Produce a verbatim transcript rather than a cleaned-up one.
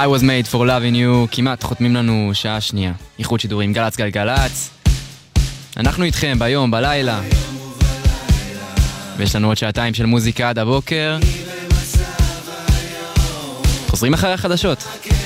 I was made for loving you, כמעט חותמים לנו שעה שנייה. איחוד שידורים גלץ גלגלץ. אנחנו איתכם ביום, בלילה. ויש לנו עוד שעתיים של מוזיקה עד הבוקר. חוזרים אחרי החדשות.